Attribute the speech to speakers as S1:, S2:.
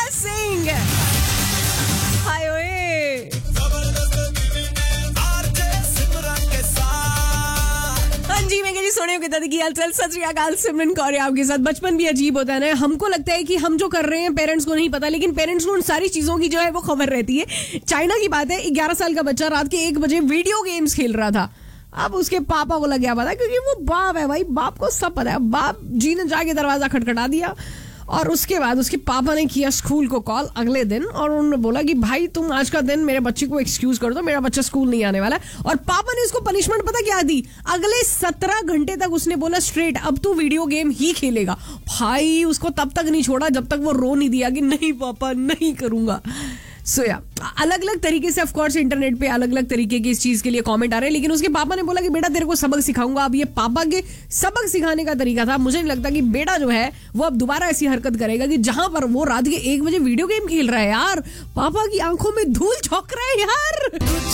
S1: सिंह। हाय ओए जी, मैं कहती सोने को दादी की हालचाल, सत श्री अकाल, सिमरन कौर आपके साथ। बचपन भी अजीब होता है ना, हमको लगता है कि हम जो कर रहे हैं पेरेंट्स को नहीं पता, लेकिन पेरेंट्स को उन सारी चीजों की जो है वो खबर रहती है। चाइना की बात है, 11 साल का बच्चा रात के 1 बजे वीडियो गेम्स खेल रहा था। अब उसके पापा को लग गया पता, क्योंकि वो बाप है भाई, बाप को सब पता है। बाप जी ने जाके दरवाजा खटखटा दिया और उसके बाद उसके पापा ने किया स्कूल को कॉल अगले दिन और उन्होंने बोला कि भाई तुम आज का दिन मेरे बच्चे को एक्सक्यूज कर दो, मेरा बच्चा स्कूल नहीं आने वाला है। और पापा ने उसको पनिशमेंट पता क्या दी, अगले 17 घंटे तक उसने बोला स्ट्रेट अब तू वीडियो गेम ही खेलेगा। भाई उसको तब तक नहीं छोड़ा जब तक वो रो नहीं दिया कि नहीं पापा नहीं करूंगा। सोया अलग अलग तरीके से, ऑफ कोर्स इंटरनेट पे अलग अलग तरीके की इस चीज के लिए कमेंट आ रहे हैं, लेकिन उसके पापा ने बोला कि बेटा तेरे को सबक सिखाऊंगा। अब ये पापा के सबक सिखाने का तरीका था। मुझे नहीं लगता कि बेटा जो है वो अब दोबारा ऐसी हरकत करेगा कि जहां पर वो रात के 1 बजे वीडियो गेम खेल रहा है। यार पापा की आंखों में धूल झोंक रहा है यार।